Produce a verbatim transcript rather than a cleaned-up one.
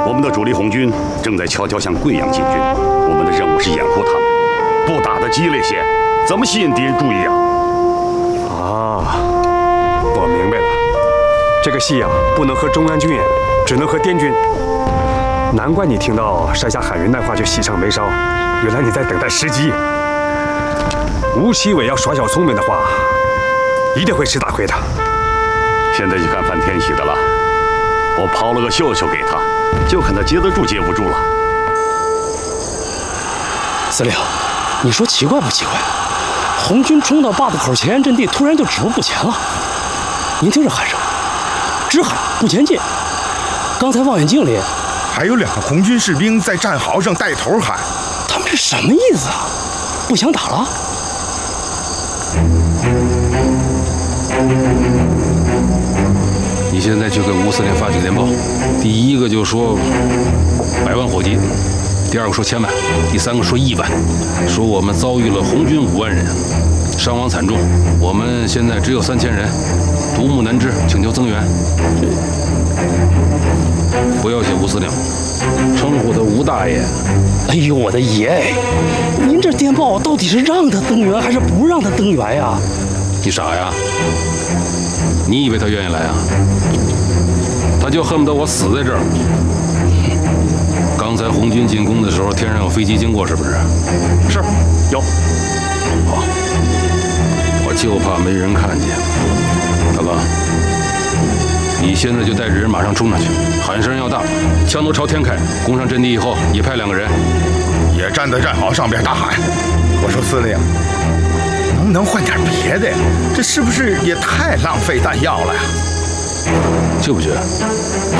我们的主力红军正在悄悄向贵阳进军，我们的任务是掩护他们，不打得激烈些，怎么吸引敌人注意啊？ 啊，我明白了，这个戏呀、啊，不能和中央军演，只能和滇军。难怪你听到山下海云那话就喜上眉梢，原来你在等待时机。吴奇伟要耍小聪明的话，一定会吃大亏的。 现在就看范天喜的了，我抛了个绣球给他，就看他接得住接不住了。 司令，你说奇怪不奇怪？红军冲到坝子口前沿阵地，突然就止步不前了。您听这喊声，直喊不前进。刚才望远镜里还有两个红军士兵在战壕上带头喊， 他们是什么意思啊？不想打了？ 你现在去给吴司令发几个电报，第一个就说百万火急，第二个说千万，第三个说亿万，说我们遭遇了红军五万人，伤亡惨重，我们现在只有三千人，独木难支，请求增援。不要写吴司令，称呼他吴大爷。 哎呦我的爷！您这电报到底是让他增援还是不让他增援呀？ 你傻呀？你以为他愿意来啊？他就恨不得我死在这儿。刚才红军进攻的时候，天上有飞机经过，是不是？ 是，有。 好，我就怕没人看见。大哥，你现在就带着人马上冲上去，喊声要大，枪都朝天开。攻上阵地以后，也派两个人， 也站在战壕上边大喊。我说司令，能不能换点别的呀？这是不是也太浪费弹药了呀？ 就不觉得？